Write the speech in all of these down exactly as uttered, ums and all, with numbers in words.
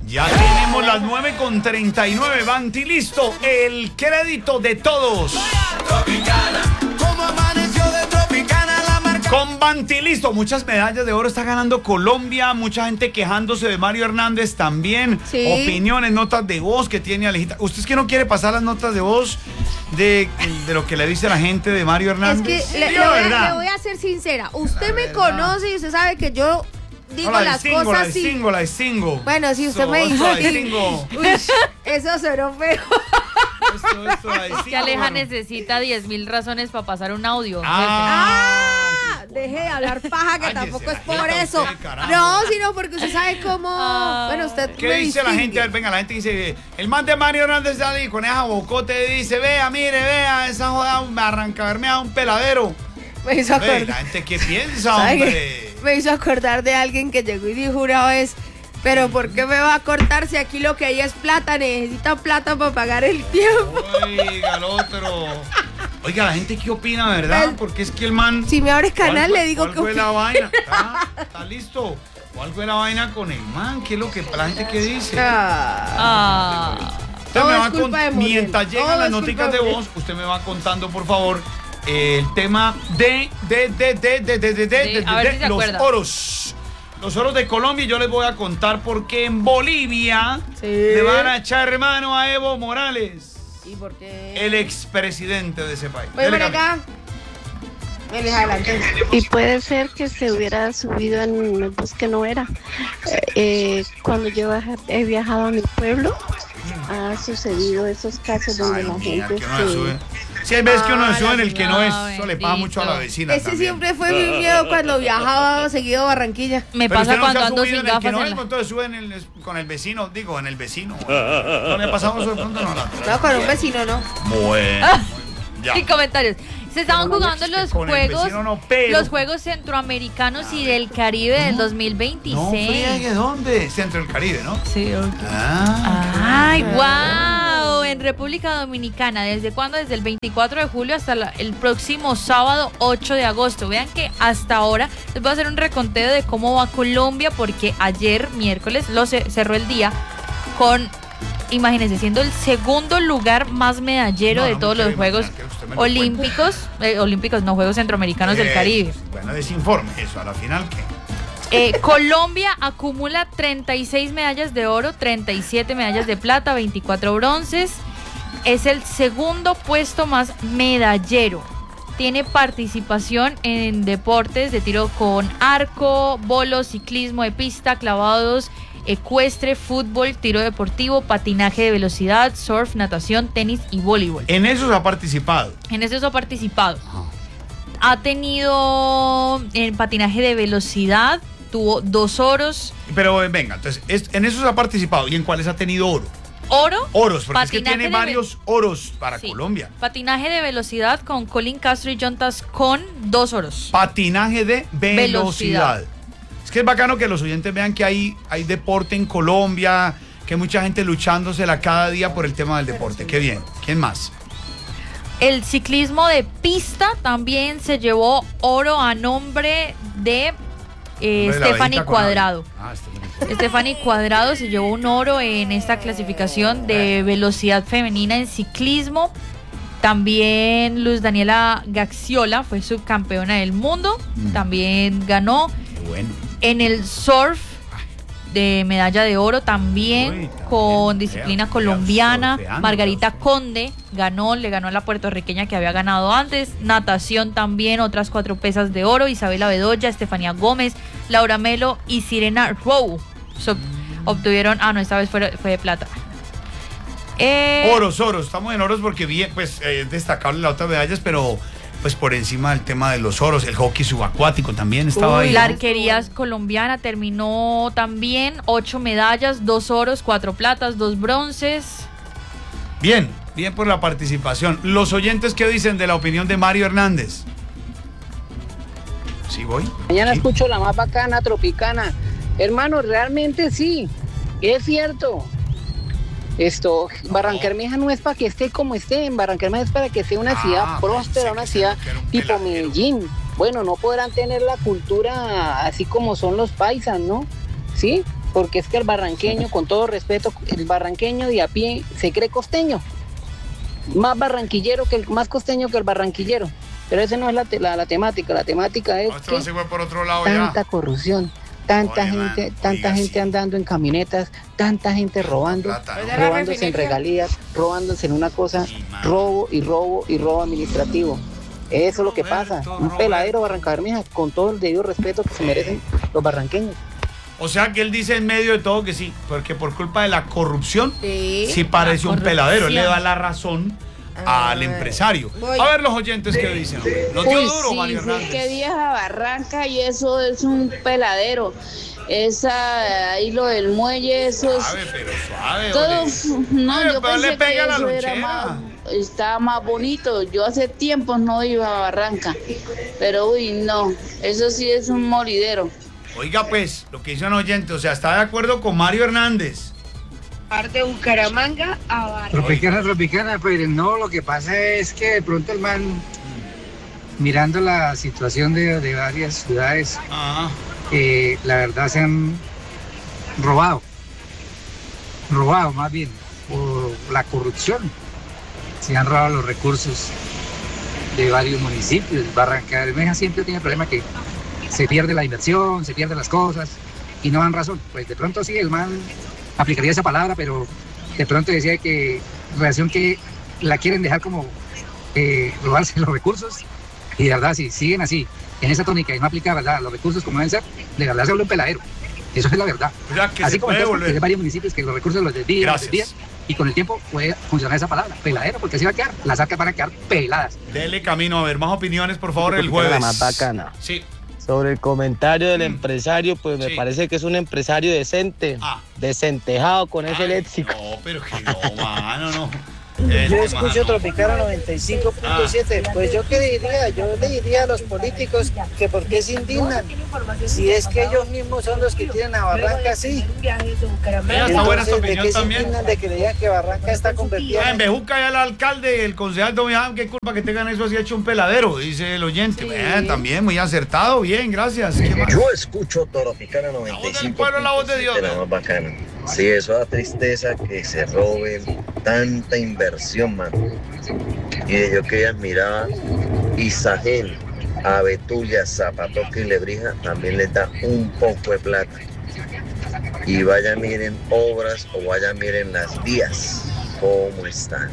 Ya tenemos las nueve con treinta y nueve, Banti, listo, el crédito de todos. Con Banti, listo, muchas medallas de oro está ganando Colombia, mucha gente quejándose de Mario Hernández también, sí. Opiniones, notas de voz que tiene Alejita. ¿Usted es que no quiere pasar las notas de voz de, de lo que le dice la gente de Mario Hernández? Es que le, le, voy, a, le voy a ser sincera, usted la me verdad. conoce y usted sabe que yo digo no, la las distingo, cosas la distingo, así. la distingo. Bueno, si usted Eso, me dijo eso, la que... distingo. Uy, eso sonó feo. Esto, esto, la distingo, Es que Aleja bueno. necesita diez mil razones para pasar un audio. Ah, Ah, deje de hablar paja, que Cállese tampoco la es por jeta eso. usted, carajo. No, sino porque usted sabe cómo... Ah. Bueno, usted ¿qué me dice la distingue. gente? A ver, venga, la gente dice, el man de Mario Hernández sale con esa bocote dice, vea, mire, vea, esa joda me arranca, verme a un peladero. Me hizo Ve, la acordar, gente, ¿qué piensa, ¿sabe hombre? qué? Me hizo acordar de alguien que llegó y dijo una vez, pero ¿por qué me va a cortar si aquí lo que hay es plata? Necesita plata para pagar el tiempo. Oiga, el otro. Oiga, la gente, ¿qué opina, verdad? El- Porque es que el man... Si me abres canal, ¿cuál fue- le digo ¿cuál que... fue la vaina? ¿Está, está listo? ¿Cuál fue la vaina con el man? ¿Qué es lo que la gente que dice? Ah. Ah. Usted Todo me es va culpa de con, Muriel. mientras llegan Todo las es culpa noticas de de Muriel. voz, usted me va contando, por favor, eh, el tema de, de, de, de, de, de, de, de, Sí, de, a ver de si se los acuerda. oros. Los oros de Colombia, y yo les voy a contar por qué en Bolivia Sí. le van a echar mano a Evo Morales, ¿Y por qué? el expresidente de ese país. Voy por Dele, acá. Él es adelante. Y puede ser que se hubiera subido en el bus que no era. Eh, cuando yo baja- he viajado a mi pueblo, ha sucedido esos casos donde Ay, la mira, gente que uno se se... sube. Si hay veces que uno Ah, se sube en el que no es, no, eso le pasa mucho a la bendito. vecina Ese también. siempre fue mi miedo cuando viajaba seguido a Barranquilla. Me Pero pasa usted no se cuando ha ando subido sin en el que gafas no en es, la... entonces sube en el- con el vecino, digo, en el vecino. ¿No le ha pasado eso de pronto? No, la No, con un vecino no. Bueno, ya. Y comentarios. Se estaban Pero no, jugando es que los con el juegos, vecino no, pero- los juegos centroamericanos y del Caribe del dos mil No, veintiséis. friegue, ¿dónde? Centro del Caribe, ¿no? Sí, ok. Ah. Ay, wow, en República Dominicana. ¿Desde cuándo? Desde el veinticuatro de julio hasta la- el próximo sábado ocho de agosto. Vean que hasta ahora les voy a hacer un reconteo de cómo va Colombia, porque ayer, miércoles, lo ce- cerró el día con, imagínense, siendo el segundo lugar más medallero No, de no todos me los quiero Juegos imaginar que usted me lo Olímpicos, eh, Olímpicos, no, Juegos Centroamericanos del Eh, Caribe. Bueno, desinforme eso, a la final, ¿qué? Eh, Colombia acumula treinta y seis medallas de oro, treinta y siete medallas de plata, veinticuatro bronces. Es el segundo puesto más medallero. Tiene participación en deportes de tiro con arco, bolos, ciclismo de pista, clavados, ecuestre, fútbol, tiro deportivo, patinaje de velocidad, surf, natación, tenis y voleibol. En eso se ha participado. En eso ha participado. Ha tenido en patinaje de velocidad, tuvo dos oros, Pero eh, venga, entonces, es- en eso se ha participado. ¿Y en cuáles ha tenido oro? oro. Oros, porque es que Patinaje tiene de varios oros para Sí. Colombia. Patinaje de velocidad con Colin Castro y John Tascón, dos oros. Patinaje de velocidad. Velocidad. Es que es bacano que los oyentes vean que hay, hay deporte en Colombia, que hay mucha gente luchándosela cada día por el tema del deporte. Qué bien. ¿Quién más? El ciclismo de pista también se llevó oro a nombre de eh, Hombre, la Stephanie abejita con Cuadrado. ave. Ah, Stephanie Cuadrado. Stephanie Cuadrado se llevó un oro en esta clasificación de velocidad femenina en ciclismo. También Luz Daniela Gaxiola fue subcampeona del mundo. Mm. También ganó. Qué bueno. En el surf de medalla de oro también, Uy, también. con disciplina Vea, colombiana. vea, surfeando, Margarita vea. Conde ganó, le ganó a la puertorriqueña que había ganado antes. Natación también, otras cuatro pesas de oro. Isabela Bedoya, Estefanía Gómez, Laura Melo y Sirena Rowe so- obtuvieron, ah no, esta vez fue, fue de plata. Eh, Oros, oros. Estamos en oros porque bien, pues eh, es destacable las otras medallas, pero pues por encima del tema de los oros, el hockey subacuático también estaba Uy, ahí. la ¿no? arquería colombiana terminó también ocho medallas, dos oros, cuatro platas, dos bronces. Bien, bien por la participación. Los oyentes, ¿qué dicen de la opinión de Mario Hernández? ¿Sí voy? Mañana ¿Sí? escucho la más bacana, tropicana. Hermano, realmente sí, es cierto. Esto, Barrancabermeja no es para que esté como esté, en Barrancabermeja es para que sea una Ah, ciudad pensé próspera, que una se ciudad me quedó un tipo peladero. Medellín. Bueno, no podrán tener la cultura así como son los paisas, ¿no? ¿Sí? porque es que el barranqueño, con todo respeto, el barranqueño de a pie se cree costeño, más barranquillero que el, más costeño que el barranquillero, pero esa no es la, te, la, la temática, la temática es Esto se fue por otro lado tanta ya. corrupción, tanta Oye, gente, man, tanta oiga, gente sí. andando en camionetas, tanta gente robando, Plata, ¿no? Pues de la robándose en refinería. regalías, robándose en una cosa, Sí, man. robo y robo y robo administrativo. Eso es lo que Roberto, pasa, un Roberto. peladero Barranca Bermeja, con todo el debido respeto que se merecen los barranqueños. O sea que él dice en medio de todo que sí, porque por culpa de la corrupción, Sí. sí parece La un peladero. Él le da corrupción. la razón Ah, al empresario. voy. A ver los oyentes que dicen. Nos dio Uy, duro, sí, Mario sí, Hernández. que vieja Barranca y eso es un peladero. Esa, ahí lo del muelle, eso es... Suave, pero suave, Todo, ole. no, Oye, yo pero le pensé pega que la eso era lonchera. más, estaba más bonito. Yo hace tiempos no iba a Barranca, pero uy, no, eso sí es un moridero. Oiga, pues, lo que hizo un oyente, o sea, está de acuerdo con Mario Hernández. De Bucaramanga a Barranca. Tropicana, tropicana, pero no, lo que pasa es que de pronto el man, mirando la situación de, de varias ciudades, Ah, eh, la verdad se han robado, robado más bien, por la corrupción, se han robado los recursos de varios municipios. Barranca Bermeja siempre tiene el problema que se pierde la inversión, se pierden las cosas y no dan razón. Pues de pronto sí, el man aplicaría esa palabra, pero de pronto decía que relación que la quieren dejar como eh, robarse los recursos, y de verdad si siguen así, en esa tónica y no aplica, ¿verdad?, los recursos como deben ser, de verdad se vuelve un peladero. Eso es la verdad. o sea, que Así se como puede entonces, volver. hay varios municipios que los recursos los desvían, los desvían, Gracias. y con el tiempo puede funcionar esa palabra, peladero, porque así va a quedar, las arcas van a quedar peladas. Dele camino, a ver, más opiniones, por favor, el La jueves. más bacana. Sí. Sobre el comentario del Mm. empresario, pues me Sí. parece que es un empresario decente, Ah. decentejado con ese Ay, léxico. No, pero que no, mano, no. Eh, Yo no, escucho mano. Tropicana noventa y cinco punto siete, pues yo qué diría, yo le diría a los políticos que por qué se indignan, si es que ellos mismos son los que tienen a Barranca así. Ella está buena su Entonces, ¿de opinión qué se también. indignan de que le digan que Barranca está convertida Ah, en en... Bejuca ya el alcalde, el concejal Tomiján, qué culpa que tengan eso así hecho un peladero, dice el oyente. Sí. Eh, también, muy acertado, bien, gracias. ¿Qué más? Yo escucho Tropicana noventa y La voz del cinco pueblo, la voz de Dios. la más bacana. Sí, eso da tristeza que se roben tanta inversión, mano. Y yo que admiraba Isagel, a Betulia, Zapatoque y Lebrija también les da un poco de plata. Y vaya miren obras o vaya miren las vías, cómo están.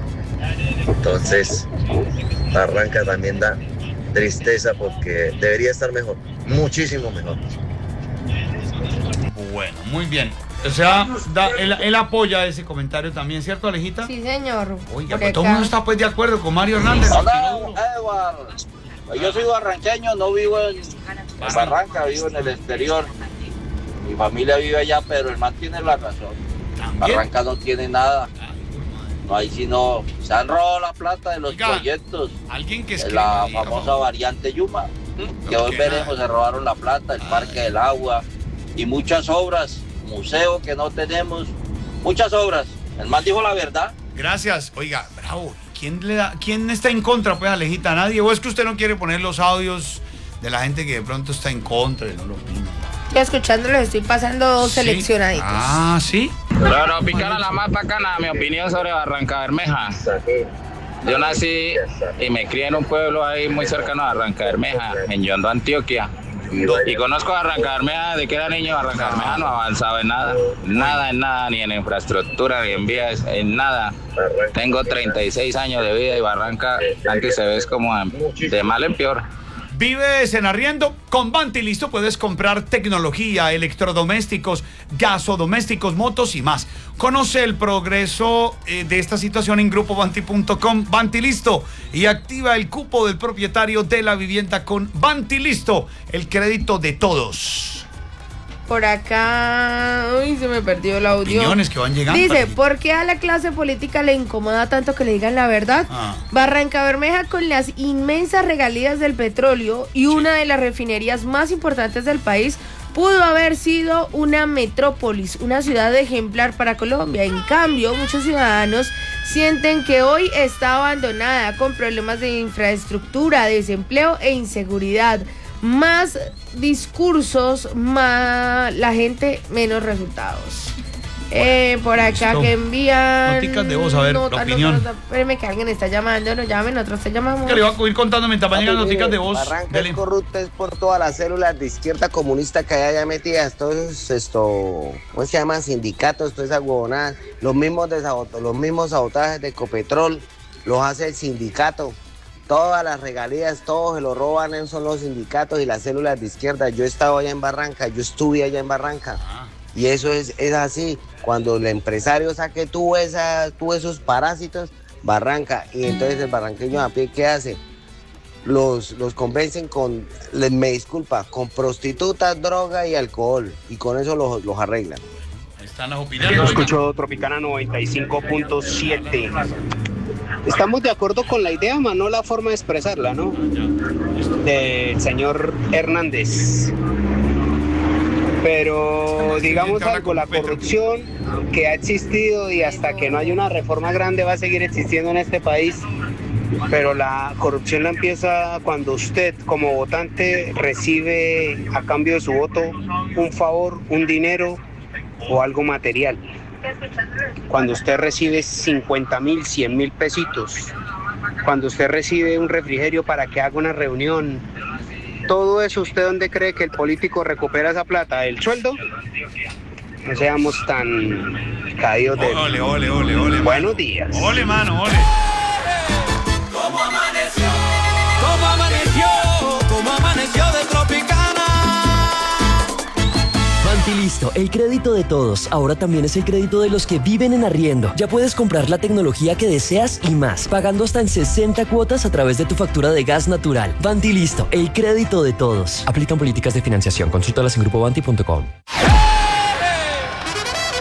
Entonces, Barranca también da tristeza porque debería estar mejor, muchísimo mejor. Bueno, muy bien. O sea, da- él, él apoya ese comentario también, ¿cierto, Alejita? Sí, señor. Oiga, Por pues todo el acá. mundo está pues de acuerdo con Mario Hernández. Hola, Edward. Pues yo soy barranqueño, no vivo en Barranca, vivo en el exterior. Mi familia vive allá, pero el man tiene la razón. Barranca no tiene nada. No hay sino, se han robado la plata de los Oiga, proyectos. Alguien que de escriba, la diga, famosa variante Yuma, que hoy Ok. veremos, se robaron la plata, el Parque del Agua y muchas obras, museo que no tenemos, muchas obras. El man dijo la verdad. Gracias. Oiga, bravo. ¿Quién le da, quién está en contra, pues, Alejita? Nadie. ¿O es que usted no quiere poner los audios de la gente que de pronto está en contra y no lo opina? Yo escuchándolos estoy pasando dos Sí. seleccionaditos. Ah, ¿sí? Pero Picana la más bacana, mi opinión sobre Barranca Bermeja. Yo nací y me crié en un pueblo ahí muy cercano a Barranca Bermeja, en Yondo, Antioquia. Y conozco a Barranca Bermeja, de que era niño Barranca Bermeja no avanzaba en nada, nada, en nada, ni en infraestructura, ni en vías, en nada. Tengo treinta y seis años de vida y Barranca antes se ve como de mal en peor. ¿Vives en arriendo? Con Banti Listo puedes comprar tecnología, electrodomésticos, gasodomésticos, motos y más. Conoce el progreso eh, de esta situación en grupo banti punto com. Banti Listo, y activa el cupo del propietario de la vivienda con Banti Listo, el crédito de todos. Por acá, uy, se me perdió el audio. Opiniones que van llegando. Dice, ¿por qué a la clase política le incomoda tanto que le digan la verdad? Ah. Barranca Bermeja, con las inmensas regalías del petróleo y una de las refinerías más importantes del país, pudo haber sido una metrópolis, una ciudad ejemplar para Colombia. En cambio, muchos ciudadanos sienten que hoy está abandonada, con problemas de infraestructura, desempleo e inseguridad. más discursos, más la gente, menos resultados. Eh, por acá listo. que envían Noticas de voz, a ver, la nota, opinión. nota, nota. Espérenme que alguien está llamando, no llamen, nosotros te llamamos. Que le iba a ir contando mientras van llegando noticas de voz. Barranca Dele. es corrupta es por todas las células de izquierda comunista que hay allá metidas, todos esto, ¿cómo se llama? Sindicatos, todas esas huevonadas, los mismos desabot- los mismos sabotajes de Ecopetrol, los hace el sindicato. Todas las regalías, todos se lo roban, esos son los sindicatos y las células de izquierda. Yo he estado allá en Barranca, yo estuve allá en Barranca. Y eso es, es así. Cuando el empresario saque tú, esa, tú esos parásitos, Barranca. Y entonces el barranqueño a pie, ¿qué hace? Los, los convencen con, les, me disculpa, con prostitutas, droga y alcohol. Y con eso los, los arreglan. Están las opiniones. Yo escucho Tropicana noventa y cinco punto siete. Estamos de acuerdo con la idea, más no la forma de expresarla, ¿no? Del señor Hernández. Pero digamos algo, la corrupción que ha existido y hasta que no haya una reforma grande va a seguir existiendo en este país. Pero la corrupción la empieza cuando usted como votante recibe a cambio de su voto un favor, un dinero o algo material. Cuando usted recibe cincuenta mil, cien mil pesitos, cuando usted recibe un refrigerio para que haga una reunión, todo eso, ¿usted dónde cree que el político recupera esa plata? ¿El sueldo? No seamos tan caídos de... Ole, ole, ole, ole. Buenos días. Ole, mano, ole. ¿Cómo amaneció? ¿Cómo amaneció? ¿Cómo amaneció de Tropicana? Listo, el crédito de todos, ahora también es el crédito de los que viven en arriendo. Ya puedes comprar la tecnología que deseas y más, pagando hasta en sesenta cuotas a través de tu factura de gas natural. Banti Listo, el crédito de todos. Aplican políticas de financiación. Consúltalas en grupo banti punto com.